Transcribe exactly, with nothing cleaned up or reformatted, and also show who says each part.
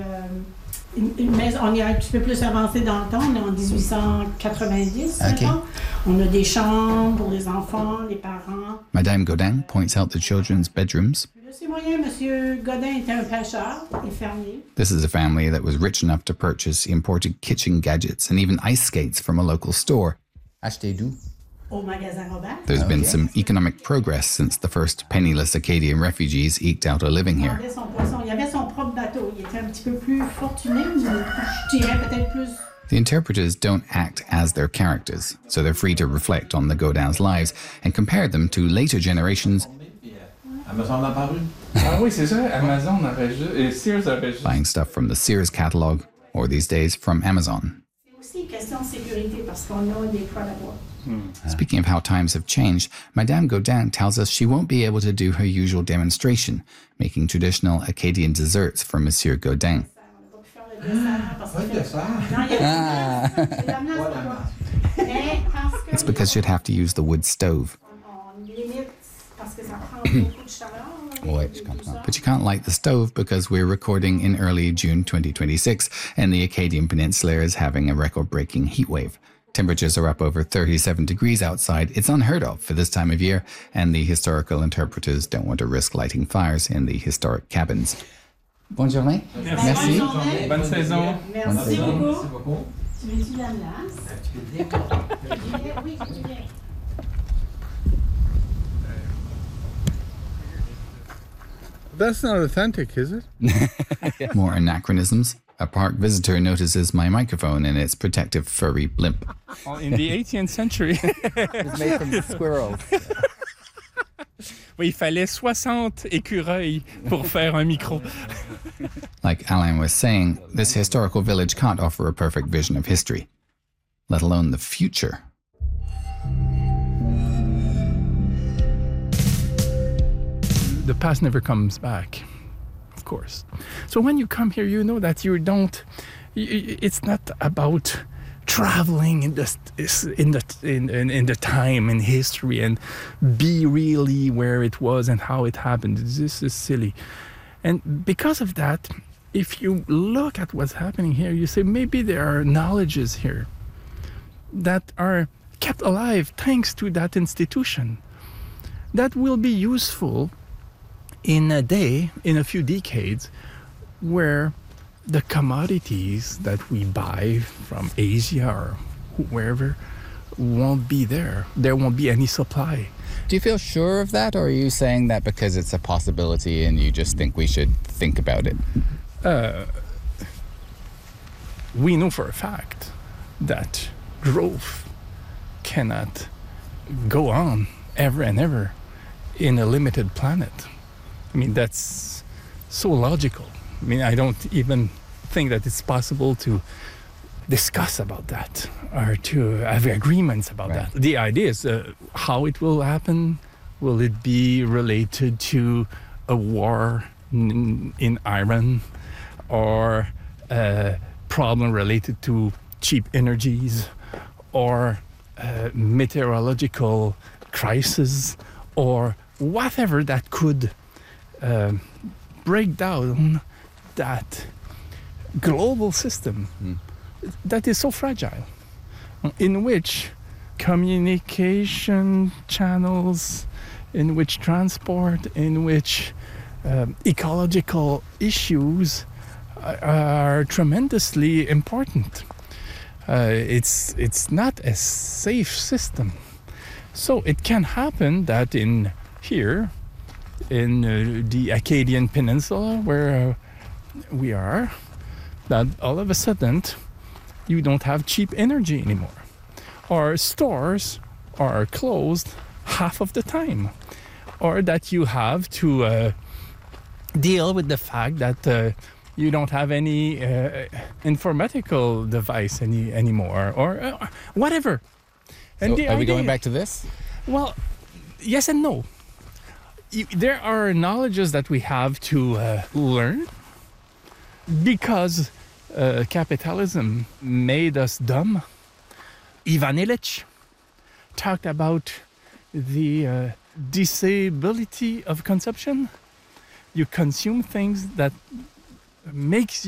Speaker 1: une, une maison, on est un petit peu plus avancé dans le temps, on est en dix-huit cent quatre-vingt-dix, okay. On a des chambres pour les enfants, les parents.
Speaker 2: Madame Godin points out the children's bedrooms.
Speaker 1: C'est moyen, Monsieur Godin était un pêcheur et fermier.
Speaker 2: This is a family that was rich enough to purchase imported kitchen gadgets and even ice skates from a local store.
Speaker 3: Acheté d'où?
Speaker 1: Au magasin Robert.
Speaker 2: There's been
Speaker 3: Okay.
Speaker 2: some economic progress since the first penniless Acadian refugees eked out a living
Speaker 1: Il
Speaker 2: here.
Speaker 1: avait son poisson, il avait son propre bateau. Il était un petit peu plus fortuné, mais je dirais peut-être plus.
Speaker 2: The interpreters don't act as their characters, so they're free to reflect on the Godin's lives and compare them to later generations.
Speaker 4: Amazon a apparu.
Speaker 5: Ah oui, c'est ça. Amazon avait juste... Et Sears avait juste...
Speaker 2: Buying stuff from the Sears catalog, or these days from Amazon.
Speaker 1: C'est aussi une question de sécurité parce qu'on a des poids d'avoir.
Speaker 2: Speaking of how times have changed, Madame Godin tells us she won't be able to do her usual demonstration, making traditional Acadian desserts for Monsieur Godin. It's because she'd have to use the wood stove. But you can't light the stove because we're recording in early June twenty twenty-six and the Acadian Peninsula is having a record-breaking heat wave. Temperatures are up over thirty-seven degrees outside. It's unheard of for this time of year, and the historical interpreters don't want to risk lighting fires in the historic cabins.
Speaker 3: Bonne journée.
Speaker 5: Merci.
Speaker 3: Merci.
Speaker 5: Bonne saison.
Speaker 1: Merci
Speaker 3: Bonne saison.
Speaker 1: beaucoup. Tu veux-tu la glace? Oui, je viens.
Speaker 6: That's not authentic, is it?
Speaker 2: More anachronisms. A park visitor notices my microphone and its protective furry blimp.
Speaker 5: In the eighteenth century.
Speaker 3: It's made from squirrels.
Speaker 5: Oui, il fallait soixante écureuils pour faire un micro.
Speaker 2: Like Alain was saying, this historical village can't offer a perfect vision of history, let alone the future.
Speaker 5: The past never comes back, of course. So when you come here, you know that you don't, it's not about traveling in the in the in, in, in the time in history and be really where it was and how it happened. This is silly. And because of that, if you look at what's happening here, you say maybe there are knowledges here that are kept alive thanks to that institution that will be useful in a day, in a few decades, where the commodities that we buy from Asia or wherever won't be there. There won't be any supply.
Speaker 3: Do you feel sure of that, or are you saying that because it's a possibility and you just think we should think about it?
Speaker 5: Uh, we know for a fact that growth cannot go on ever and ever in a limited planet. I mean, that's so logical. I mean, I don't even think that it's possible to discuss about that or to have agreements about
Speaker 3: Right.
Speaker 5: that. The idea is uh, how it will happen. Will it be related to a war in, in Iran or a problem related to cheap energies or a meteorological crisis or whatever that could uh, break down that global system
Speaker 3: Mm.
Speaker 5: that is so fragile, in which communication channels, in which transport, in which um, ecological issues are, are tremendously important. Uh, it's it's not a safe system. So it can happen that in here, in uh, the Acadian Peninsula, where uh, we are, that all of a sudden you don't have cheap energy anymore. Or stores are closed half of the time. Or that you have to uh, deal with the fact that uh, you don't have any uh, informatical device any anymore, or uh, whatever.
Speaker 3: So
Speaker 5: the
Speaker 3: are we going
Speaker 5: idea-
Speaker 3: back to this?
Speaker 5: Well, yes and no. You, there are knowledges that we have to uh, learn because uh, capitalism made us dumb. Ivan Illich talked about the uh, disability of consumption. You consume things that makes